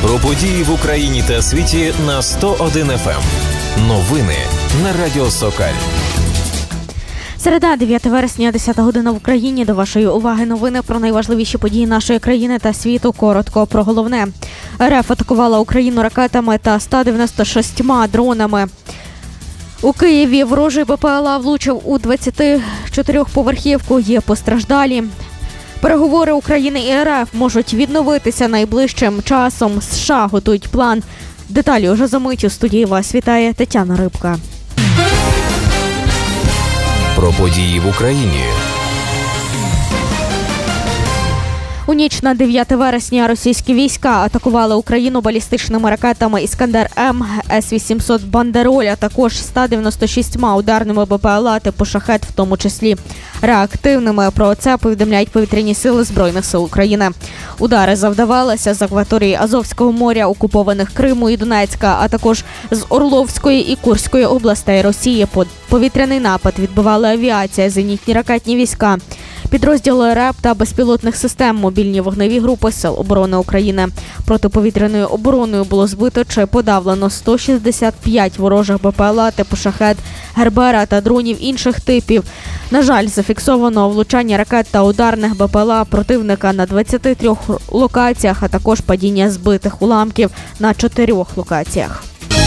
Про події в Україні та світі на 101 FM. Новини на Радіо Сокаль. Середа, 9 вересня, 10 година в Україні. До вашої уваги новини про найважливіші події нашої країни та світу. Коротко про головне. РФ атакувала Україну ракетами та 196 дронами. У Києві ворожий БПЛА влучив у 24-поверхівку. Є постраждалі. Переговори України і РФ можуть відновитися найближчим часом. США готують план. Деталі уже за мить. У студії вас вітає Тетяна Рибка. Про події в Україні. У ніч на 9 вересня російські війська атакували Україну балістичними ракетами «Іскандер-М», С-800 «Бандероль», а також 196 ударними БПЛА типу «Шахед», в тому числі реактивними. Про це повідомляють повітряні сили Збройних сил України. Удари завдавалися з акваторії Азовського моря, окупованих Криму і Донецька, а також з Орловської і Курської областей Росії. Повітряний напад відбивали авіація, зенітні ракетні війська, підрозділи РЕБ та безпілотних систем, мобільні вогневі групи Сил оборони України. Протиповітряною обороною було збито чи подавлено 165 ворожих БПЛА типу «Шахед», «Гербера» та дронів інших типів. На жаль, зафіксовано влучання ракет та ударних БПЛА противника на 23 локаціях, а також падіння збитих уламків на 4 локаціях.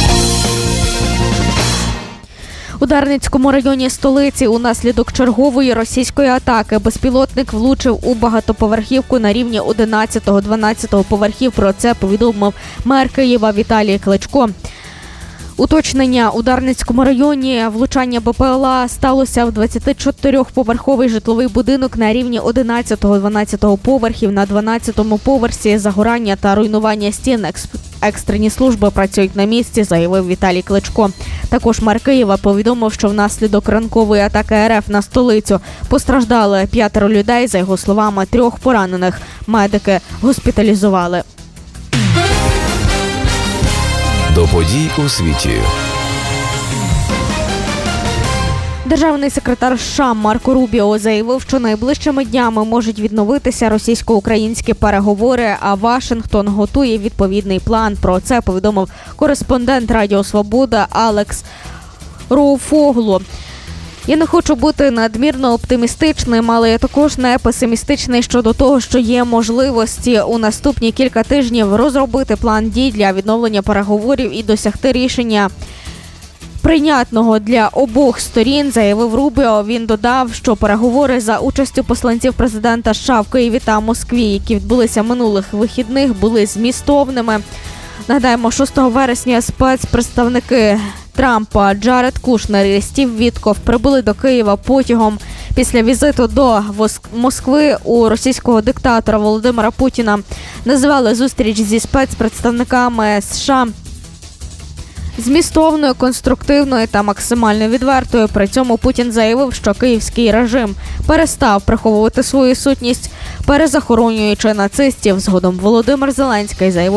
У Дарницькому районі столиці унаслідок чергової російської атаки безпілотник влучив у багатоповерхівку на рівні 11-12 поверхів. Про це повідомив мер Києва Віталій Кличко. Уточнення: у Дарницькому районі влучання БПЛА сталося в 24-поверховий житловий будинок на рівні 11-12 поверхів. На 12-му поверсі загорання та руйнування стін. Екстрені служби працюють на місці, заявив Віталій Кличко. Також мер Києва повідомив, що внаслідок ранкової атаки РФ на столицю постраждали 5 людей. За його словами, 3 поранених медики госпіталізували. До подій у світі. Державний секретар США Марко Рубіо заявив, що найближчими днями можуть відновитися російсько-українські переговори, а Вашингтон готує відповідний план. Про це повідомив кореспондент Радіо Свобода Алекс Роуфоглу. Я не хочу бути надмірно оптимістичним, але я також не песимістичний щодо того, що є можливості у наступні кілька тижнів розробити план дій для відновлення переговорів і досягти рішення прийнятного для обох сторін, заявив Рубіо. Він додав, що переговори за участю посланців президента США в Києві та Москві, які відбулися минулих вихідних, були змістовними. Нагадаємо, 6 вересня спецпредставники Трампа Джаред Кушнер і Стів Вітков прибули до Києва потягом. Після візиту до Москви у російського диктатора Володимира Путіна називали зустріч зі спецпредставниками США змістовною, конструктивною та максимально відвертою. При цьому Путін заявив, що київський режим перестав приховувати свою сутність, перезахоронюючи нацистів. Згодом Володимир Зеленський заявив,